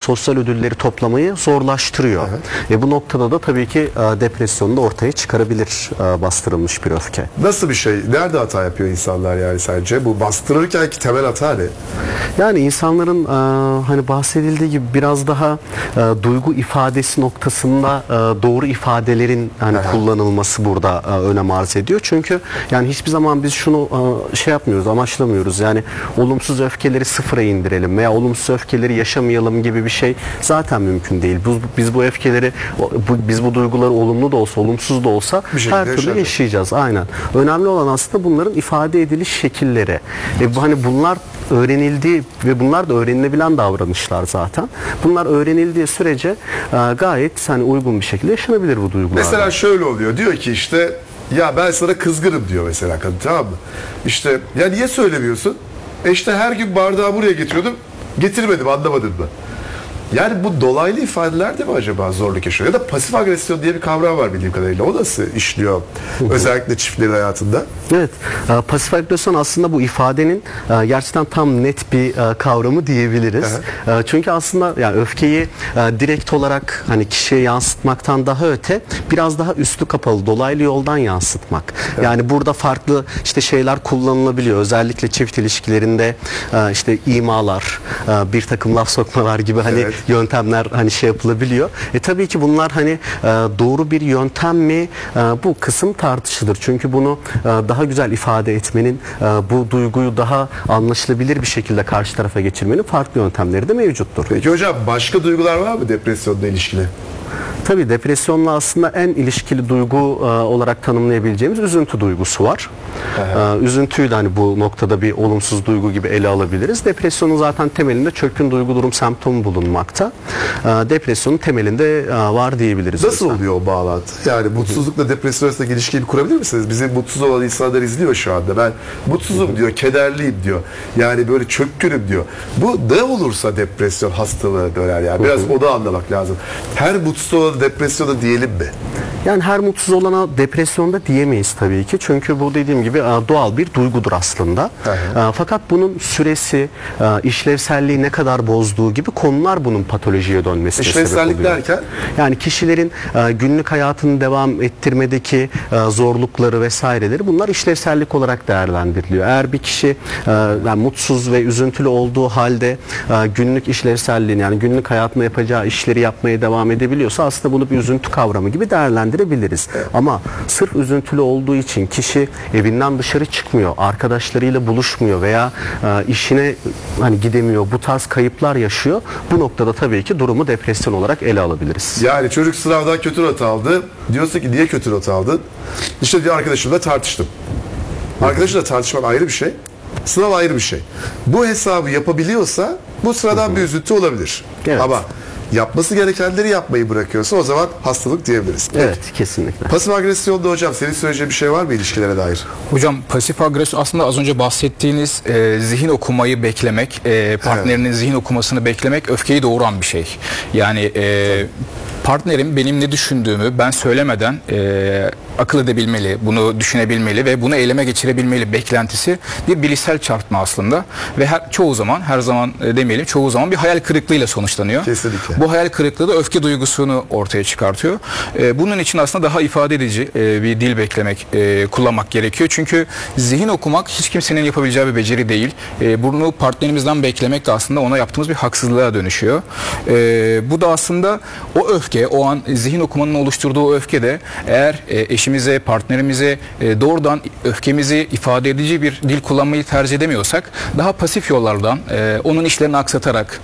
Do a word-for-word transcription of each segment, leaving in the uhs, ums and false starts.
sosyal ödülleri toplamayı zorlaştırıyor. Evet. E, bu noktada da tabii ki e, depresyonu da ortaya çıkarabilir e, bastırılmış bir öfke. Nasıl bir şey? Nerede hata yapıyor insanlar yani sence? Bu bastırırken ki temel hata ne? Yani insanların e, hani bahsedildiği gibi biraz daha e, duygu ifadesi noktasında e, doğru ifadelerin hani Aha. kullanılması burada e, önem arz ediyor. Çünkü yani hiçbir zaman biz şunu e, şey yapmıyoruz, amaçlamıyoruz. Yani olumsuz öfkeleri sıfıra indirelim veya olumsuz öfkeleri yaşamayalım gibi bir şey zaten mümkün değil. Biz, biz bu öfkeleri, bu, biz bu duyguları olumlu da olsa, olumsuz da olsa her türlü yaşayacağız. yaşayacağız. Aynen. Önemli olan aslında bunların ifade ediliş şekilleri. E, bu, hani bunlar öğrenildiği ve bunlar da öğrenilebilen davranışlar zaten. Bunlar öğrenildiği sürece e, gayet hani uygun bir şekilde yaşanabilir bu duygular. Mesela şöyle oluyor. Diyor ki işte ya ben sana kızgınım diyor mesela kadın, tamam mı? İşte ya niye söylemiyorsun? E işte her gün bardağı buraya getiriyordum. Getirmedim, anlamadın mı? Yani bu dolaylı ifadeler de mi acaba zorluk yaşıyor? Ya da pasif agresyon diye bir kavram var bildiğim kadarıyla. O nasıl işliyor özellikle çiftlerin hayatında? Evet. E, pasif agresyon aslında bu ifadenin e, gerçekten tam net bir e, kavramı diyebiliriz. E, çünkü aslında yani öfkeyi e, direkt olarak hani kişiye yansıtmaktan daha öte biraz daha üstü kapalı dolaylı yoldan yansıtmak. Evet. Yani burada farklı işte şeyler kullanılabiliyor. Özellikle çift ilişkilerinde e, işte imalar, e, bir takım laf sokmalar gibi hani evet. yöntemler hani şey yapılabiliyor. E tabii ki bunlar hani e, doğru bir yöntem mi? E, bu kısım tartışılır. Çünkü bunu e, daha güzel ifade etmenin, e, bu duyguyu daha anlaşılabilir bir şekilde karşı tarafa geçirmenin farklı yöntemleri de mevcuttur. Peki hocam başka duygular var mı depresyonla ilişkili? Tabii depresyonla aslında en ilişkili duygu e, olarak tanımlayabileceğimiz üzüntü duygusu var. E, üzüntüyü de hani bu noktada bir olumsuz duygu gibi ele alabiliriz. Depresyonun zaten temelinde çökün duygu durum semptomu bulunmakta. E, depresyonun temelinde e, var diyebiliriz. Nasıl yüzden oluyor o bağlantı? Yani mutsuzlukla depresyon arasındaki ilişkiyi kurabilir misiniz? Bizi mutsuz olan insanlar izliyor şu anda. Ben mutsuzum diyor, kederliyim diyor. Yani böyle çökkünüm diyor. Bu ne olursa depresyon hastalığı döner yani. Biraz onu anlamak lazım. Her mutsuz olan depresyona diyelim mi? Yani her mutsuz olana depresyonda diyemeyiz tabii ki. Çünkü bu dediğim gibi doğal bir duygudur aslında. Hı hı. Fakat bunun süresi, işlevselliği ne kadar bozduğu gibi konular bunun patolojiye dönmesine sebep oluyor. İşlevsellik derken? Yani kişilerin günlük hayatını devam ettirmedeki zorlukları vesaireleri bunlar işlevsellik olarak değerlendiriliyor. Eğer bir kişi yani mutsuz ve üzüntülü olduğu halde günlük işlevselliğini yani günlük hayatında yapacağı işleri yapmaya devam edebiliyorsa aslında bunu bir üzüntü kavramı gibi değerlendirebiliriz. Evet. Ama sırf üzüntülü olduğu için kişi evinden dışarı çıkmıyor, arkadaşlarıyla buluşmuyor veya e, işine hani gidemiyor, bu tarz kayıplar yaşıyor. Bu noktada tabii ki durumu depresyon olarak ele alabiliriz. Yani çocuk sınavdan kötü not aldı. Diyorsun ki niye kötü not aldın? İşte diyor arkadaşımla tartıştım. Arkadaşımla tartışmak ayrı bir şey. Sınav ayrı bir şey. Bu hesabı yapabiliyorsa bu sıradan bir üzüntü olabilir. Evet. Ama yapması gerekenleri yapmayı bırakıyorsa o zaman hastalık diyebiliriz. Peki. Evet, kesinlikle. Pasif agresyonda hocam senin söyleyeceğin bir şey var mı ilişkilere dair? Hocam pasif agresyon aslında az önce bahsettiğiniz e, zihin okumayı beklemek, e, partnerinin evet. zihin okumasını beklemek öfkeyi doğuran bir şey. Yani e, partnerim benim ne düşündüğümü ben söylemeden e, akıl edebilmeli, bunu düşünebilmeli ve bunu eyleme geçirebilmeli beklentisi bir bilişsel çarpıtma aslında ve her, çoğu zaman, her zaman e, demeyelim, çoğu zaman bir hayal kırıklığıyla sonuçlanıyor. Kesinlikle. Bu hayal kırıklığı da öfke duygusunu ortaya çıkartıyor. E, bunun için aslında daha ifade edici e, bir dil beklemek, e, kullanmak gerekiyor. Çünkü zihin okumak hiç kimsenin yapabileceği bir beceri değil. E, bunu partnerimizden beklemek de aslında ona yaptığımız bir haksızlığa dönüşüyor. E, bu da aslında o öfke, o an zihin okumanın oluşturduğu o öfke de eğer e, eşimize, partnerimize e, doğrudan öfkemizi ifade edici bir dil kullanmayı tercih edemiyorsak daha pasif yollardan e, onun işlerini aksatarak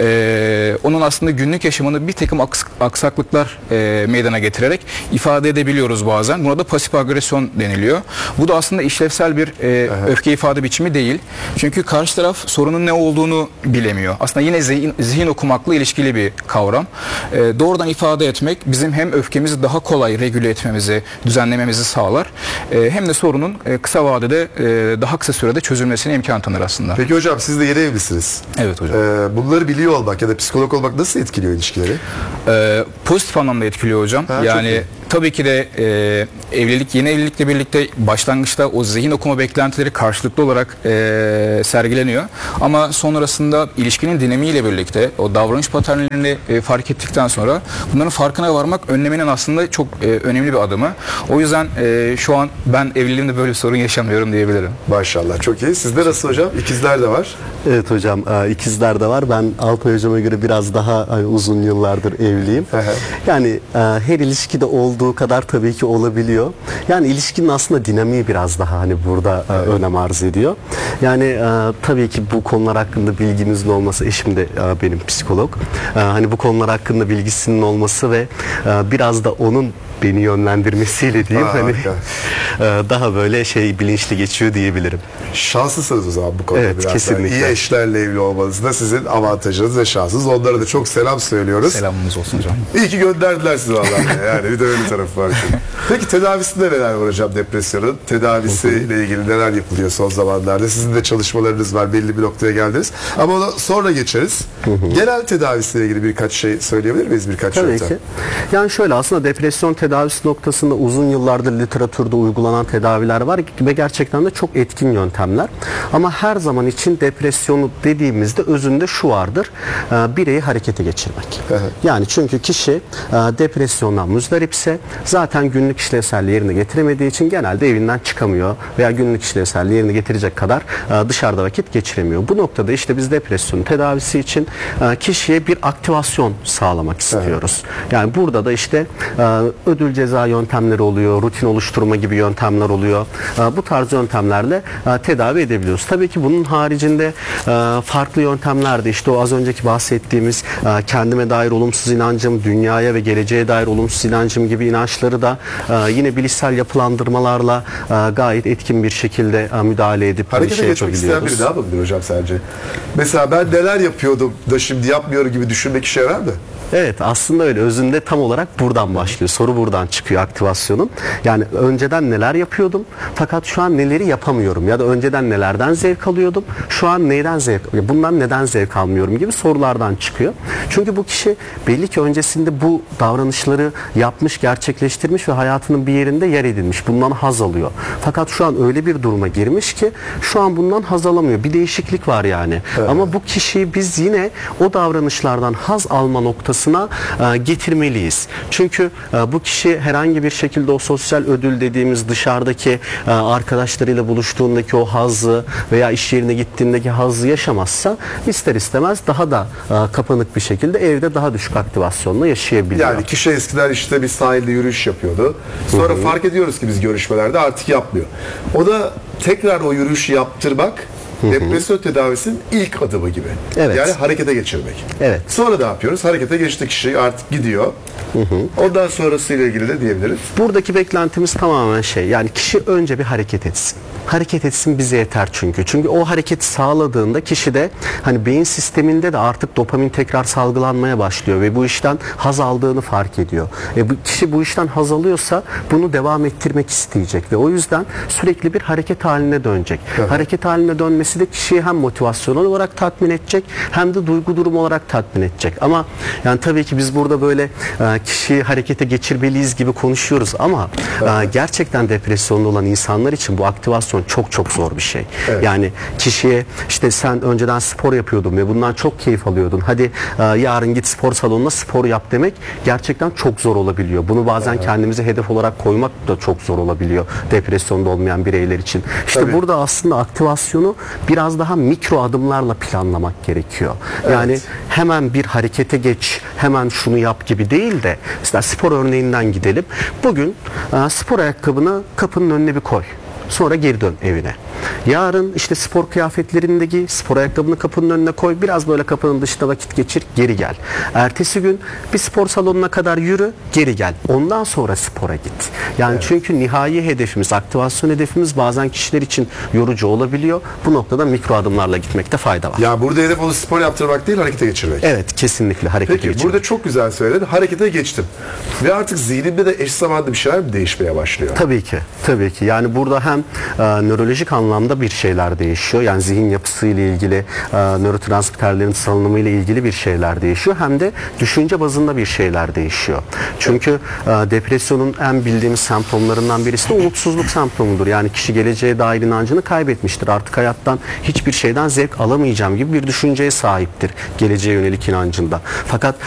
e, onun aslında günlük yaşamını bir takım aks aksaklıklar e, meydana getirerek ifade edebiliyoruz bazen. Buna da pasif agresyon deniliyor. Bu da aslında işlevsel bir e, öfke ifade biçimi değil. Çünkü karşı taraf sorunun ne olduğunu bilemiyor. Aslında yine zihin, zihin okumakla ilişkili bir kavram. E, doğrudan ifade etmek bizim hem öfkemizi daha kolay regüle etmemizi, düzenlememizi sağlar. E, hem de sorunun e, kısa vadede e, daha kısa sürede çözülmesine imkan tanır aslında. Peki hocam siz de yeni evlisiniz. Evet hocam. E, bunları biliyor olmak ya da psikolog olmak nasıl etkiliyor ilişkileri? E, pozitif anlamda etkiliyor hocam. Ha, yani Tabii ki de e, evlilik, yeni evlilikle birlikte başlangıçta o zihin okuma beklentileri karşılıklı olarak e, sergileniyor. Ama sonrasında ilişkinin dinamiğiyle birlikte o davranış paternlerini e, fark ettikten sonra bunların farkına varmak önlemenin aslında çok e, önemli bir adımı. O yüzden e, şu an ben evliliğimde böyle bir sorun yaşamıyorum diyebilirim. Maşallah, çok iyi. Sizde nasıl hocam? İkizler de var. Evet hocam, e, ikizler de var. Ben Alpay hocama göre biraz daha hani, uzun yıllardır evliyim. Yani e, her ilişkide olduğu kadar tabii ki olabiliyor. Yani ilişkinin aslında dinamiği biraz daha hani burada e, önem arz ediyor. Yani e, tabii ki bu konular hakkında bilgimizin olması, eşim de e, benim psikolog. E, hani bu konular hakkında bilgisinin olması ve e, biraz da onun beni yönlendirmesiyle diyeyim Aa, hani harika. e, daha böyle şey bilinçli geçiyor diyebilirim. Şanslısınız o zaman bu konuda Evet, biraz. kesinlikle. İyi eşlerle evli olmanız da sizin avantajınız ve şansınız. Onlara da çok selam söylüyoruz. Selamımız olsun hocam. İyi ki gönderdiler sizi vallahi. Yani bir de öyle tarafı var. Çünkü. Peki tedavisinde neler var hocam depresyonun? Tedavisiyle ilgili neler yapılıyor son zamanlarda? Sizin de çalışmalarınız var. Belli bir noktaya geldiniz. Ama ona sonra geçeriz. Genel tedavisiyle ilgili birkaç şey söyleyebilir miyiz? Birkaç Tabii yöntem. ki. Yani şöyle, aslında depresyon tedavisi noktasında uzun yıllardır literatürde uygulanan tedaviler var ve gerçekten de çok etkin yöntemler. Ama her zaman için depresyonu dediğimizde özünde şu vardır: e, bireyi harekete geçirmek. Yani çünkü kişi e, depresyondan muzdaripse zaten günlük işlevselliği yerine getiremediği için genelde evinden çıkamıyor veya günlük işlevselliği yerine getirecek kadar e, dışarıda vakit geçiremiyor. Bu noktada işte biz depresyon tedavisi için e, kişiye bir aktivasyon sağlamak istiyoruz. Yani burada da işte e, ödül ceza yöntemleri oluyor, rutin oluşturma gibi yöntemler oluyor. E, bu tarz yöntemlerle e, tedavi edebiliyoruz. Tabii ki bunun haricinde e, farklı yöntemler de işte o az önceki bahsettiğimiz e, kendime dair olumsuz inancım, dünyaya ve geleceğe dair olumsuz inancım gibi inançları da e, yine bilişsel yapılandırmalarla e, gayet etkin bir şekilde e, müdahale edip Harekete şey geçmek isteyen yapabiliyoruz. biri ne yapabilir hocam sence? Mesela ben neler yapıyordum da şimdi yapmıyorum gibi düşünmek işe yarar mı? Evet, aslında öyle. Özünde tam olarak buradan başlıyor. Soru buradan çıkıyor aktivasyonun. Yani önceden neler yapıyordum fakat şu an neleri yapamıyorum ya da önceden nelerden zevk alıyordum, şu an neyden zevk, bundan neden zevk almıyorum gibi sorulardan çıkıyor. Çünkü bu kişi belli ki öncesinde bu davranışları yapmış, gerçekleştirmiş ve hayatının bir yerinde yer edinmiş. Bundan haz alıyor. Fakat şu an öyle bir duruma girmiş ki şu an bundan haz alamıyor. Bir değişiklik var yani. Evet. Ama bu kişiyi biz yine o davranışlardan haz alma noktasına e, getirmeliyiz. Çünkü e, bu kişi herhangi bir şekilde o sosyal ödül dediğimiz dışarıdaki e, arkadaşlarıyla buluştuğundaki o hazzı veya iş yerine gittiğindeki hazzı yaşamazsa ister istemez daha da e, kapanık bir şekilde evde daha düşük aktivasyonla yaşayabiliyor. Yani kişi eskiden işte bir sahilde yürüyüş yapıyordu. Sonra Hı-hı. fark ediyoruz ki biz görüşmelerde artık yapmıyor. O da tekrar o yürüyüşü yaptırmak Hı-hı. depresyon tedavisinin ilk adımı gibi. Evet. Yani harekete geçirmek. Evet. Sonra ne yapıyoruz? Harekete geçti kişi, artık gidiyor. Hı hı. Ondan sonrasıyla ilgili de diyebiliriz. Buradaki beklentimiz tamamen şey, yani kişi önce bir hareket etsin. Hareket etsin bize yeter çünkü. Çünkü o hareketi sağladığında kişide hani beyin sisteminde de artık dopamin tekrar salgılanmaya başlıyor ve bu işten haz aldığını fark ediyor. E bu kişi bu işten haz alıyorsa bunu devam ettirmek isteyecek ve o yüzden sürekli bir hareket haline dönecek. Evet. Hareket haline dönmesi de kişiyi hem motivasyonel olarak tatmin edecek hem de duygu durumu olarak tatmin edecek. Ama yani tabii ki biz burada böyle e, kişiyi harekete geçirmeliyiz gibi konuşuyoruz ama evet. e, gerçekten depresyonda olan insanlar için bu aktivasyon çok çok zor bir şey. Evet. Yani kişiye işte sen önceden spor yapıyordun ve bundan çok keyif alıyordun. Hadi e, yarın git spor salonuna spor yap demek gerçekten çok zor olabiliyor. Bunu bazen evet. kendimize hedef olarak koymak da çok zor olabiliyor depresyonda olmayan bireyler için. İşte Tabii. burada aslında aktivasyonu biraz daha mikro adımlarla planlamak gerekiyor. Evet. Yani hemen bir harekete geç, hemen şunu yap gibi değil de mesela spor örneğinden gidelim. Bugün e, spor ayakkabını kapının önüne bir koy. Sonra geri dön evine. Yarın işte spor kıyafetlerini de giy, spor ayakkabını kapının önüne koy, biraz böyle kapının dışında vakit geçir, geri gel. Ertesi gün bir spor salonuna kadar yürü, geri gel. Ondan sonra spora git. Yani evet. çünkü nihai hedefimiz, aktivasyon hedefimiz bazen kişiler için yorucu olabiliyor. Bu noktada mikro adımlarla gitmekte fayda var. Ya burada hedef onu spor yaptırmak değil, harekete geçirmek. Evet, kesinlikle harekete Peki, geçirmek. burada çok güzel söyledin. Harekete geçtim. Ve artık zihnimde de eş zamanlı bir şeyler mi değişmeye başlıyor? Tabii ki. Tabii ki. Yani burada hem hem e, nörolojik anlamda bir şeyler değişiyor. Yani zihin yapısı ile ilgili, e, nörotransmitterlerin salınımı ile ilgili bir şeyler değişiyor. Hem de düşünce bazında bir şeyler değişiyor. Çünkü e, depresyonun en bildiğimiz semptomlarından birisi de umutsuzluk semptomudur. Yani kişi geleceğe dair inancını kaybetmiştir. Artık hayattan hiçbir şeyden zevk alamayacağım gibi bir düşünceye sahiptir geleceğe yönelik inancında. Fakat